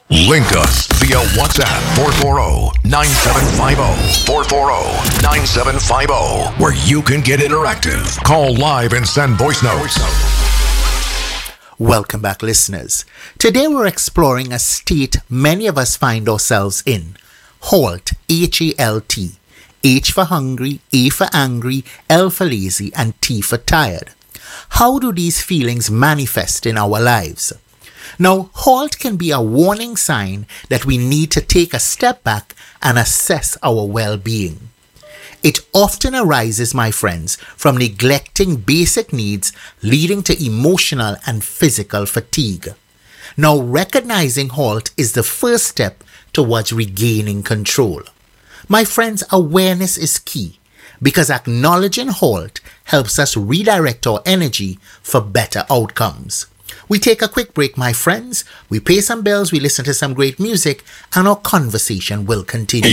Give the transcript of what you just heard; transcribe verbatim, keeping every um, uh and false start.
Link us via WhatsApp four four zero, nine seven five zero, four four zero, nine seven five zero, where you can get interactive. Call live and send voice notes. Welcome back, listeners. Today we're exploring a state many of us find ourselves in. HALT, H A L T. H for hungry, A for angry, L for lazy, and T for tired. How do these feelings manifest in our lives? Now, HALT can be a warning sign that we need to take a step back and assess our well-being. It often arises, my friends, from neglecting basic needs, leading to emotional and physical fatigue. Now, recognizing HALT is the first step towards regaining control. My friends, awareness is key because acknowledging HALT helps us redirect our energy for better outcomes. We take a quick break, my friends. We pay some bills, we listen to some great music, and our conversation will continue.